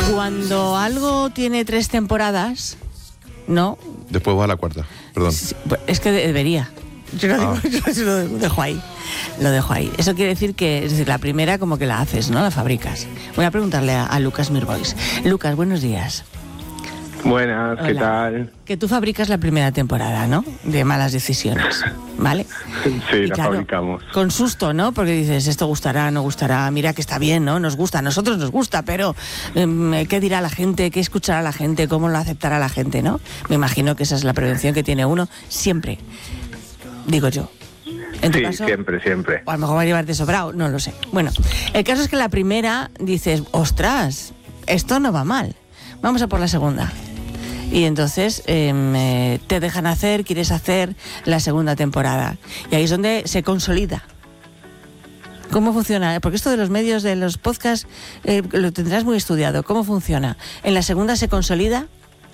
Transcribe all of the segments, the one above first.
Cuando algo tiene 3 temporadas, ¿no? Después va a la cuarta, perdón. Sí, es que debería. Yo lo digo, yo lo dejo ahí. Lo dejo ahí. Eso quiere decir que, es decir, la primera como que la haces, ¿no? La fabricas. Voy a preguntarle a Lucas Mirbois. Lucas, buenos días. Buenas, Hola. ¿qué tal? Que tú fabricas la primera temporada, ¿no? De Malas Decisiones, ¿vale? Sí, Y la claro, fabricamos. con susto, ¿no? Porque dices, esto gustará, no gustará, mira que está bien, ¿no? Nos gusta, a nosotros nos gusta, pero ¿qué dirá la gente? ¿Qué escuchará la gente? ¿Cómo lo aceptará la gente, no? Me imagino que esa es la prevención que tiene uno siempre, digo yo. En tu Sí, caso, siempre. o a lo mejor va a llevarte sobrado, no lo sé. Bueno, el caso es que la primera dices, ostras, esto no va mal, vamos a por la segunda. Y entonces te dejan hacer, quieres hacer la segunda temporada. Y ahí es donde se consolida. ¿Cómo funciona? Porque esto de los medios, de los podcasts, lo tendrás muy estudiado. ¿Cómo funciona? ¿En la segunda se consolida?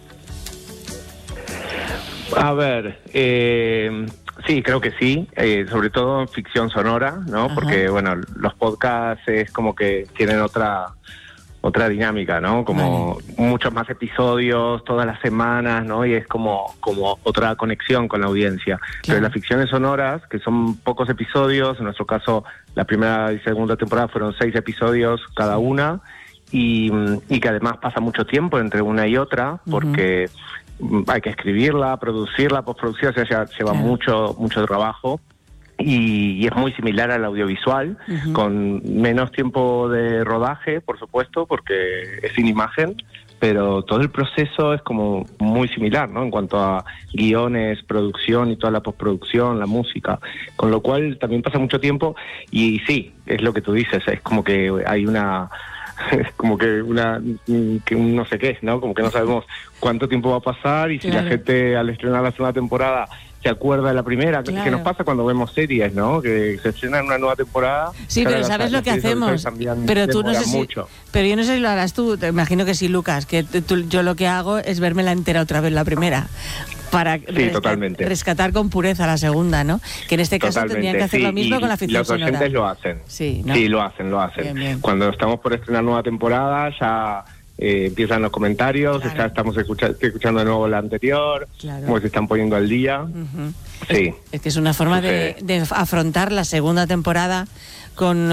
A ver, sí, creo que sí, sobre todo en ficción sonora, ¿no? Ajá. Porque, bueno, los podcasts es como que tienen otra dinámica, ¿no? Como muchos más episodios todas las semanas, ¿no? Y es como otra conexión con la audiencia. Claro. Pero las ficciones sonoras, que son pocos episodios, en nuestro caso la primera y segunda temporada fueron 6 episodios cada una, y que además pasa mucho tiempo entre una y otra, porque hay que escribirla, producirla, postproducción, o sea, lleva Claro. mucho trabajo. Y es muy similar al audiovisual, con menos tiempo de rodaje, por supuesto, porque es sin imagen, pero todo el proceso es como muy similar, ¿no? En cuanto a guiones, producción y toda la postproducción, la música, con lo cual también pasa mucho tiempo y sí, es lo que tú dices, es como que hay como que un no sé qué, ¿no? Como que no sabemos cuánto tiempo va a pasar y si la gente al estrenar la segunda temporada se acuerda de la primera, Claro. que nos pasa cuando vemos series, ¿no? Que se estrena en una nueva temporada. Sí, pero ¿sabes lo que hacemos? Pero tú no sé si... mucho. Pero yo no sé si lo harás tú, te imagino que sí, Lucas, que yo lo que hago es verme la entera otra vez, la primera, para totalmente. rescatar con pureza la segunda, ¿no? Que en este caso Totalmente, tendrían que hacer lo mismo y con la ficción los oyentes sonora. lo hacen. Sí, ¿no? Sí, lo hacen. Bien, bien. Cuando estamos por estrenar nueva temporada ya empiezan los comentarios, Claro. ya estamos escuchando de nuevo la anterior, Claro. como se están poniendo al día. Sí. Es que es una forma de afrontar la segunda temporada con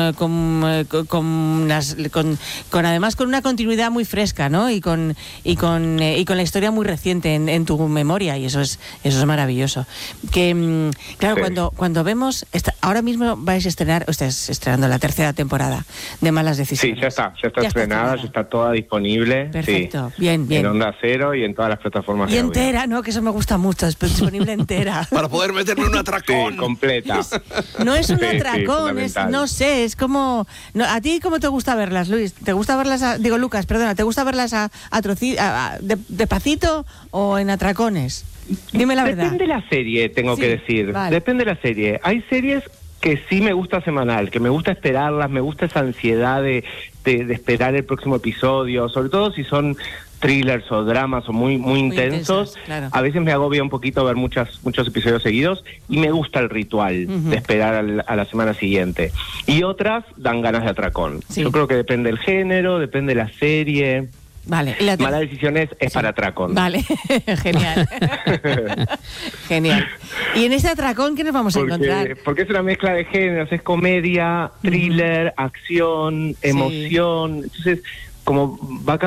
además con una continuidad muy fresca, ¿no? Y con la historia muy reciente en tu memoria, y eso es maravilloso. Que claro, Sí. cuando vemos ahora mismo vais a estrenar, estás estrenando la tercera temporada de Malas Sí, Decisiones. ya está estrenada, ya está toda disponible. Perfecto, sí. bien. En Onda Cero y en todas las plataformas Y de audio. entera, ¿no? Que eso me gusta mucho, es disponible entera. Para poder meterme un atracón. Sí, completa. No es un Sí, atracón, fundamental. no sé, es como... No, ¿a ti cómo te gusta verlas, Luis? ¿Te gusta verlas, Lucas, perdona, ¿te gusta verlas despacito o en atracones? Dime la verdad. Depende de la serie, tengo Sí, que decir. vale. Depende de la serie. Hay series que sí me gusta semanal, que me gusta esperarlas, me gusta esa ansiedad de esperar el próximo episodio, sobre todo si son thrillers o dramas o muy intensos. Claro. A veces me agobia un poquito ver muchos episodios seguidos y me gusta el ritual de esperar a la semana siguiente. Y otras dan ganas de atracón. Sí. Yo creo que depende del género, depende de la serie. Vale. Malas Decisiones es para atracón. Vale, genial. Genial. ¿Y en ese atracón qué nos vamos a encontrar? Porque es una mezcla de géneros, es comedia, thriller, acción, emoción. Entonces, como va